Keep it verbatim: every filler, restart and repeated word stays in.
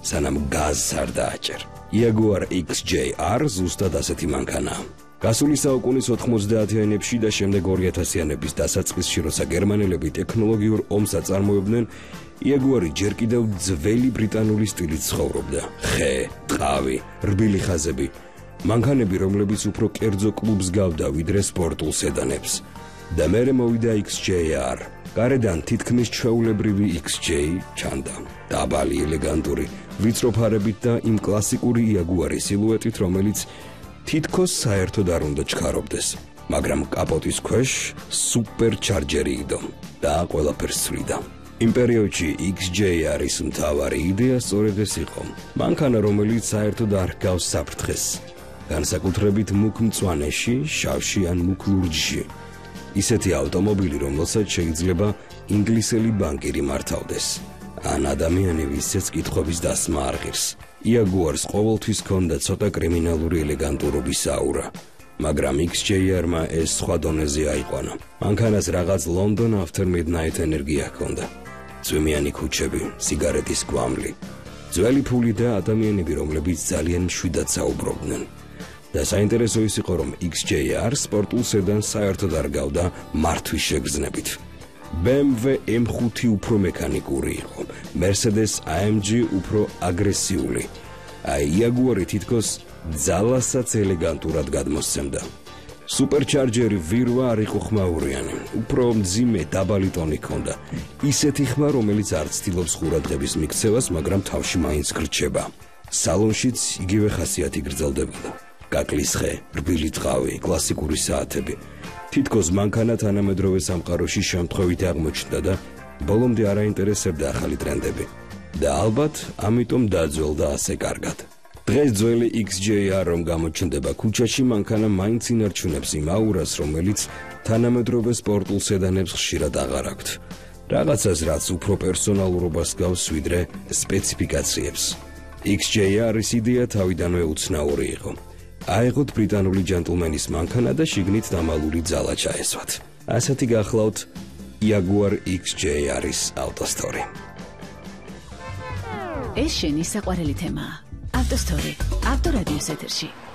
სანამ გაზს არ დააჭერ. Jaguar X J R ზუსტად ასეთი მანქანაა. გასული საუკუნის ოთხმოცდაათიანებში და შემდეგ ორიათასიანების დასაწყისში, როცა გერმანელები ტექნოლოგიურ ომს აწარმოებდნენ, Jaguar-ი ჯერ კიდევ ძველი ბრიტანული სტილით ცხოვრობდა. ხე, ტყავი, რბილი ხაზები. მანქანები, რომლებიც უფრო კერძო კლუბს გავდა ვიდრე სპორტულ სედანებს. და მერე მოვიდა X J R. გარედან თითქმის ჩვეულებრივი X J ჩანდა. დაბალი, ელეგანტური, ვიწრო ფარებით და იმ კლასიკური Jaguar-ის სილუეტით, რომელიც თითქოს საერთოდ არ უნდა ჩქარობდეს. მაგრამ კაპოტის ქვეშ სუპერჩარჯერი იდო და ყველაფერს ცვლიდა. იმ პერიოდში X J R-ის მთავარი იდეა სწორედ ეს იყო. მანქანა, რომელიც საერთოდ არ ჰგავს საფრთხეს. განსაკუთრებით მუქ მწვანეში, შავში ან მუქ ლურჯში. ისეთი ავტომობილი, რომელსაც შეიძლება ინგლისელი ბანკირი მართავდეს. ან ადამიანი, ვისაც კითხვების დასმა არ ღირს. Jaguar-ს ყოველთვის ჰქონდა ცოტა კრიმინალური ელეგანტურობის აურა, მაგრამ X J R-მა ეს სხვა დონეზე აიყვანა. მანქანას რაღაც London after midnight ენერგია ჰქონდა. წვიმიანი ქუჩები, სიგარეტის კვამლი, ძველი ფული და ადამიანები, რომლებიც ძალიან მშვიდად საუბრობდნენ. და საინტერესო ის იყო, რომ X J R სპორტულ სედანს საერთოდ არ გავდა მართვის შეგრძნებით. B M W M ხუთი უფრო მექანიკური იყო, Mercedes A M G უფრო აგრესიული. აი Jaguar-ი თითქოს ძალასაც ელეგანტურად გადმოსცემდა. სუპერჩარჯერი ვირვა არ იყო ხმაურიანი, უფრო მძიმე დაბალი ტონი ჰქონდა. ისეთი ხმა, რომელიც არ ცდილობს ყურადღების მიქცევას, მაგრამ თავში მაინც გრჩება. სალონშიც იგივე ხასიათი გრძელდებოდა. კაკლის ხე, რბილი ტყავი, კლასიკური საათები. თითქოს მანქანა თანამედროვე სამყაროში შემთხვევით აღმოჩნდა და ბოლომდე არ აინტერესებდა ახალი ტრენდები. და ალბათ ამიტომ დაძველდა ასე კარგად. დღეს ძველი X J R რომ გამოჩნდება ქუჩაში, მანქანა მაინც ინარჩუნებს იმ აურას, რომელიც თანამედროვე სპორტულ სედანებს ხშირად აღარ აქვთ. რაღაცას, რაც უფრო პერსონალურობას გავს ვიდრე სპეციფიკაციებს. X J R-ის იდეა თავიდანვე უცნაური იყო. აიღოთ ბრიტანული ჯენტლმენის მანქანა და შიგნით დამალული ძალა ჩაესვათ. ასეთი გახლავთ Jaguar X J R-ის ავტოსტორი. ეს შენი საყვარელი თემაა. ავტოსტორი, ავტორადიოს ეთერში.